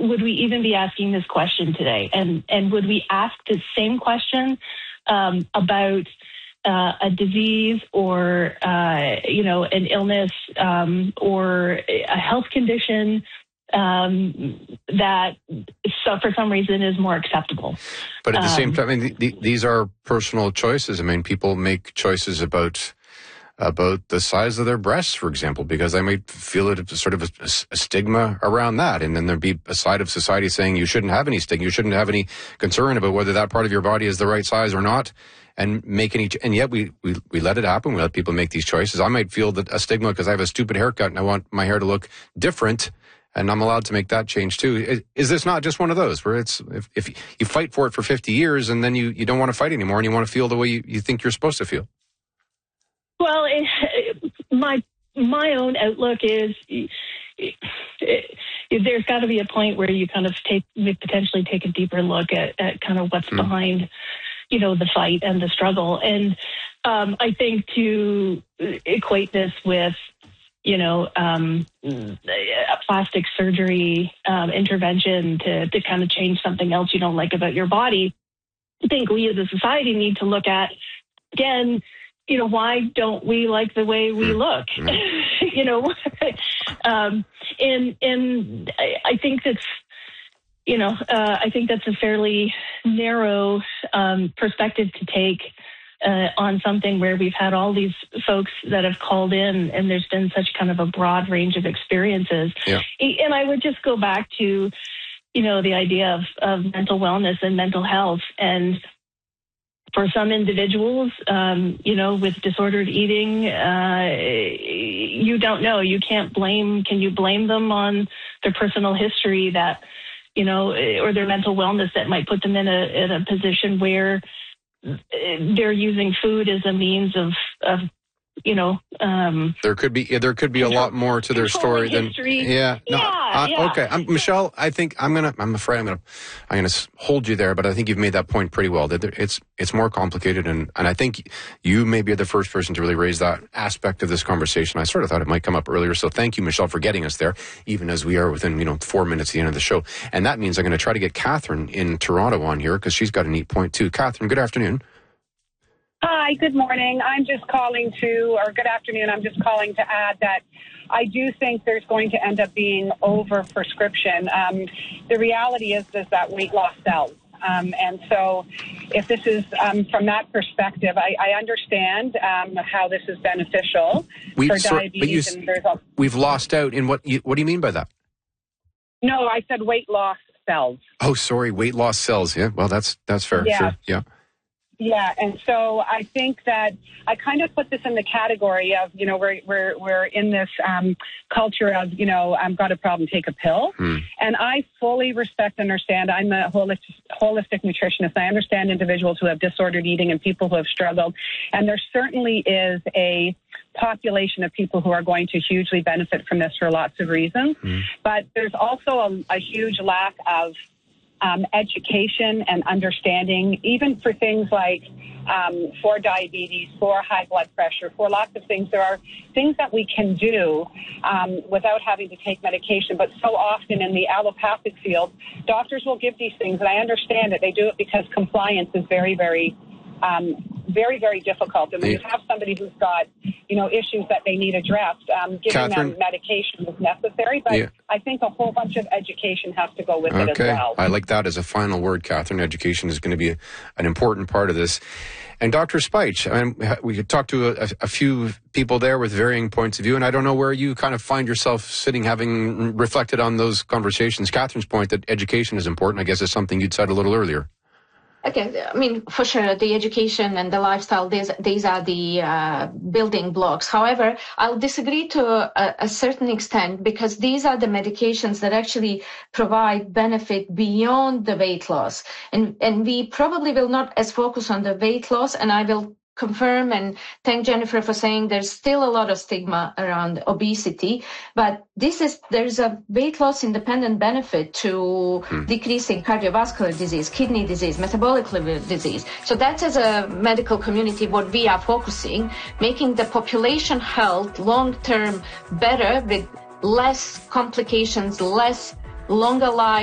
would we even be asking this question today? And would we ask the same question about a disease or, an illness or a health condition that for some reason is more acceptable? But at the same time, I mean, these are personal choices. I mean, people make choices about the size of their breasts, for example, because I might feel it sort of a stigma around that. And then there'd be a side of society saying you shouldn't have any stigma, you shouldn't have any concern about whether that part of your body is the right size or not, and and yet we let it happen. We let people make these choices. I might feel that a stigma because I have a stupid haircut and I want my hair to look different, and I'm allowed to make that change too. Is this not just one of those where it's if you fight for it for 50 years and then you don't want to fight anymore and you want to feel the way you think you're supposed to feel? Well, my own outlook is there's got to be a point where you kind of potentially take a deeper look at kind of what's behind, the fight and the struggle. And I think to equate this with, a plastic surgery intervention to kind of change something else you don't like about your body, I think we as a society need to look at, again, why don't we like the way we look? And I think that's, I think that's a fairly narrow perspective to take on something where we've had all these folks that have called in and there's been such kind of a broad range of experiences. Yeah. And I would just go back to, the idea of mental wellness and mental health. And for some individuals, with disordered eating, you don't know. You can't blame. Can you blame them on their personal history that, or their mental wellness that might put them in a position where they're using food as a means of there could be a lot more to their story than okay. Michelle, I think I'm gonna hold you there, but I think you've made that point pretty well. That it's more complicated, and I think you may be the first person to really raise that aspect of this conversation. I sort of thought it might come up earlier, so thank you, Michelle, for getting us there, even as we are within 4 minutes at the end of the show. And that means I'm going to try to get Catherine in Toronto on here because she's got a neat point too. Catherine, good afternoon. Hi, good morning. Good afternoon. I'm just calling to add that I do think there's going to end up being over-prescription. The reality is that weight loss sells. And so if this is from that perspective, I understand how this is beneficial for diabetes. We've lost out in what do you mean by that? No, I said weight loss sells. Oh, sorry, weight loss sells. Yeah, well, that's fair. Yeah. Sure. Yeah. Yeah, and so I think that I kind of put this in the category of, we're in this culture of, I've got a problem, take a pill. And I fully respect and understand. I'm a holistic nutritionist. I understand individuals who have disordered eating and people who have struggled. And there certainly is a population of people who are going to hugely benefit from this for lots of reasons. But there's also a huge lack of education and understanding, even for things like for diabetes, for high blood pressure, for lots of things. There are things that we can do without having to take medication. But so often in the allopathic field, doctors will give these things, and I understand that they do it because compliance is very, very very difficult. And when you have somebody who's got, issues that they need addressed, giving them medication is necessary. But I think a whole bunch of education has to go with it as well. I like that as a final word, Catherine. Education is going to be an important part of this. And Dr. Speich, we could talk to a few people there with varying points of view, and I don't know where you kind of find yourself sitting, having reflected on those conversations. Catherine's point that education is important, I guess, is something you'd said a little earlier. Okay, for sure, the education and the lifestyle, these are the building blocks. However, I'll disagree to a certain extent because these are the medications that actually provide benefit beyond the weight loss. And we probably will not as focus on the weight loss, and I will confirm and thank Jennifer for saying there's still a lot of stigma around obesity, but there's a weight loss independent benefit to decreasing cardiovascular disease, kidney disease, metabolic liver disease. So that's, as a medical community, what we are focusing, making the population health long-term better with less complications, longer life.